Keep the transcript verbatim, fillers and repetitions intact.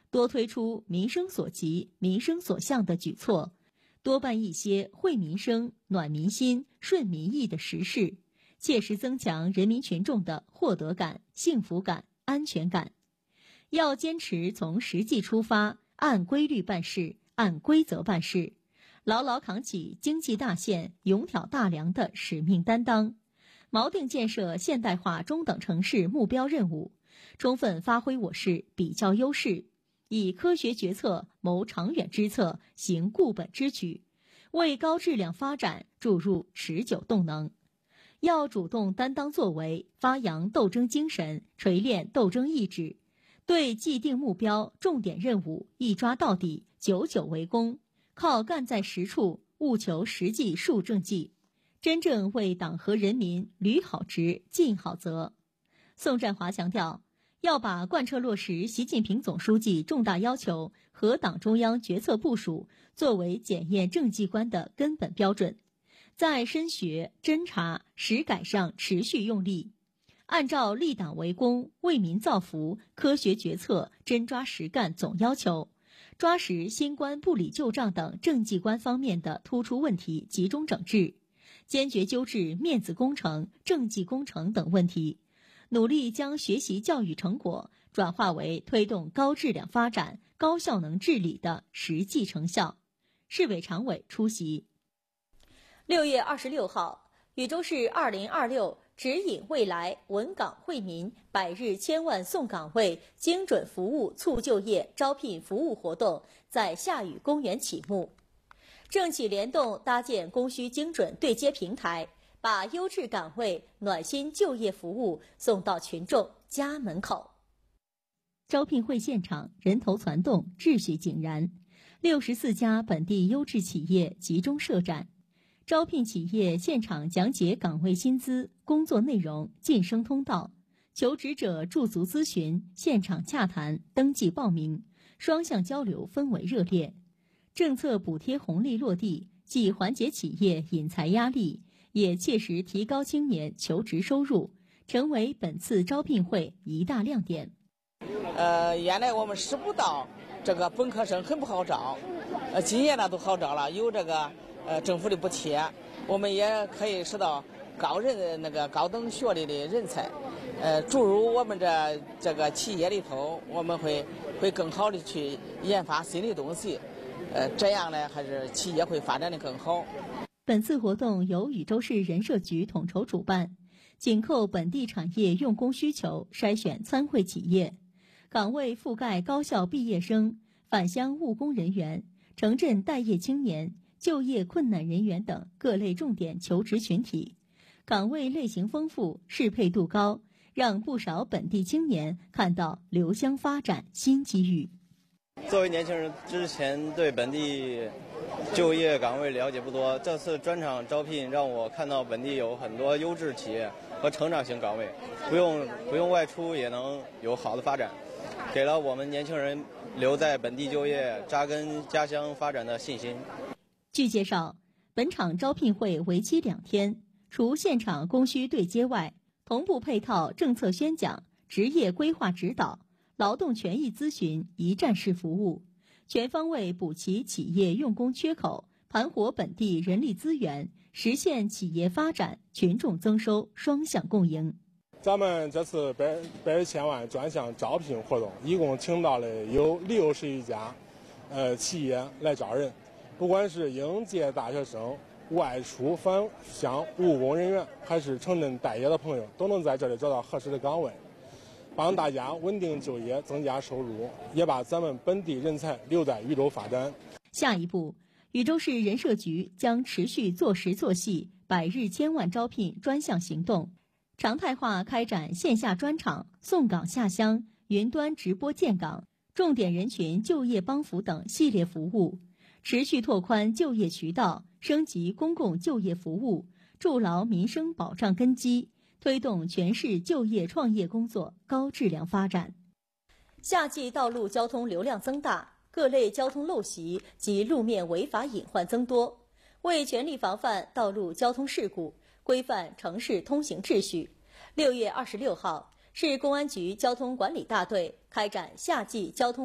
多推出民生所急、民生所向的举措，多办一些惠民生、暖民心、顺民意的实事，切实增强人民群众的获得感、幸福感、安全感。要坚持从实际出发，按规律办事，按规则办事，牢牢扛起经济大县、勇挑大梁的使命担当，锚定建设现代化中等城市目标任务，充分发挥我市比较优势，以科学决策谋长远之策，行固本之举，为高质量发展注入持久动能。要主动担当作为，发扬斗争精神，锤炼斗争意志，对既定目标、重点任务一抓到底，久久为功，靠干在实处，务求实际数政绩，真正为党和人民履好职、尽好责。宋占华强调，要把贯彻落实习近平总书记重大要求和党中央决策部署作为检验政绩观的根本标准，在深学、侦查、实改上持续用力，按照立党为公、为民造福、科学决策、真抓实干总要求，抓实新冠不理旧账等政绩观方面的突出问题集中整治，坚决纠治面子工程、政绩工程等问题，努力将学习教育成果转化为推动高质量发展、高效能治理的实际成效。市委常委出席。六月二十六号，禹州市二零二六指引未来稳岗惠民百日千万送岗位精准服务促就业招聘服务活动在夏禹公园启幕。政企联动搭建供需精准对接平台，把优质岗位、暖心就业服务送到群众家门口。招聘会现场人头攒动，秩序井然，六十四家本地优质企业集中设展。招聘企业现场讲解岗位薪资、工作内容、晋升通道，求职者驻足咨询，现场洽谈、登记报名，双向交流氛围热烈。政策补贴红利落地，既缓解企业引才压力，也切实提高青年求职收入，成为本次招聘会一大亮点。 呃，原来我们师不到这个本科生很不好招，呃，今年呢都好招了，有这个呃政府的补贴，我们也可以使到高人那个高等学历的人才，呃，注入我们这这个企业里头，我们会会更好的去研发新的东西，呃，这样呢还是企业会发展的更好。 本次活动由禹州市人社局统筹主办，紧扣本地产业用工需求，筛选参会企业，岗位覆盖高校毕业生、返乡务工人员、城镇待业青年、就业困难人员等各类重点求职群体，岗位类型丰富，适配度高，让不少本地青年看到留乡发展新机遇。 作为年轻人，之前对本地就业岗位了解不多，这次专场招聘让我看到本地有很多优质企业和成长型岗位，不用不用外出也能有好的发展，给了我们年轻人留在本地就业、扎根家乡发展的信心。 据介绍，本场招聘会为期两天，除现场供需对接外，同步配套政策宣讲、职业规划指导、劳动权益咨询一站式服务，全方位补齐企业用工缺口，盘活本地人力资源，实现企业发展、群众增收双向共赢。 咱们这次百百日千万专项招聘活动，一共请到了有六十余家呃企业来招人，不管是应届大学生、外出返乡务工人员，还是城镇待业的朋友，都能在这里找到合适的岗位，帮大家稳定就业、增加收入，也把咱们本地人才留在禹州发展。 下一步，禹州市人社局将持续做实做细百日千万招聘专项行动，常态化开展线下专场、送岗下乡、云端直播建岗、重点人群就业帮扶等系列服务，持续拓宽就业渠道，升级公共就业服务，筑牢民生保障根基，推动全市就业创业工作高质量发展。夏季道路交通流量增大，各类交通陋习及路面违法隐患增多，为全力防范道路交通事故，规范城市通行秩序，六月二十六号，市公安局交通管理大队开展夏季交通